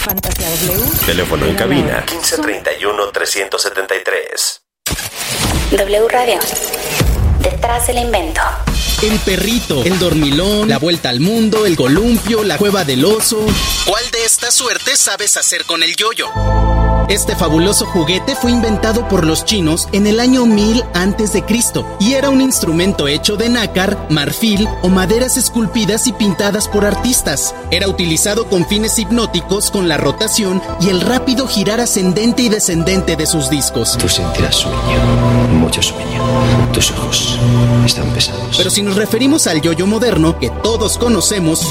Fantasía W. Teléfono en cabina 1531-373. W Radio. Detrás del invento. El perrito, el dormilón, la vuelta al mundo, el columpio, la cueva del oso. ¿Cuál de estas suertes sabes hacer con el yoyo? Este fabuloso juguete fue inventado por los chinos en el año 1000 a.C. y era un instrumento hecho de nácar, marfil o maderas esculpidas y pintadas por artistas. Era utilizado con fines hipnóticos con la rotación y el rápido girar ascendente y descendente de sus discos. Tú sentirás sueño, mucho sueño. Tus ojos están pesados. Pero si nos referimos al yoyo moderno que todos conocemos,